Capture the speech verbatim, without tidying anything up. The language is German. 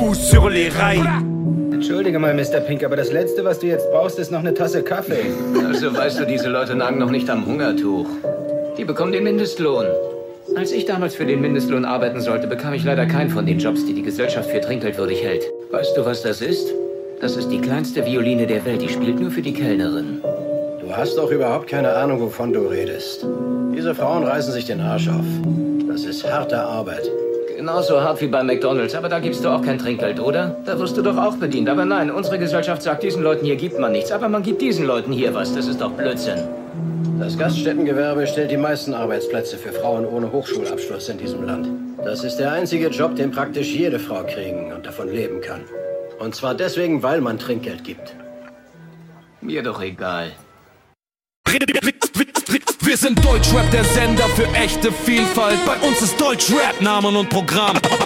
fous sur les rails. Entschuldige mal, Mister Pink, aber das Letzte, was du jetzt brauchst, ist noch eine Tasse Kaffee. Also weißt du, diese Leute nagen noch nicht am Hungertuch. Die bekommen den Mindestlohn. Als ich damals für den Mindestlohn arbeiten sollte, bekam ich leider keinen von den Jobs, die die Gesellschaft für trinkgeldwürdig hält. Weißt du, was das ist? Das ist die kleinste Violine der Welt. Die spielt nur für die Kellnerin. Du hast doch überhaupt keine Ahnung, wovon du redest. Diese Frauen reißen sich den Arsch auf. Das ist harte Arbeit. Genauso hart wie bei McDonald's, aber da gibst du auch kein Trinkgeld, oder? Da wirst du doch auch bedient. Aber nein, unsere Gesellschaft sagt, diesen Leuten hier gibt man nichts. Aber man gibt diesen Leuten hier was. Das ist doch Blödsinn. Das Gaststättengewerbe stellt die meisten Arbeitsplätze für Frauen ohne Hochschulabschluss in diesem Land. Das ist der einzige Job, den praktisch jede Frau kriegen und davon leben kann. Und zwar deswegen, weil man Trinkgeld gibt. Mir doch egal. Wir sind Deutschrap, der Sender für echte Vielfalt. Bei uns ist Deutschrap Namen und Programm.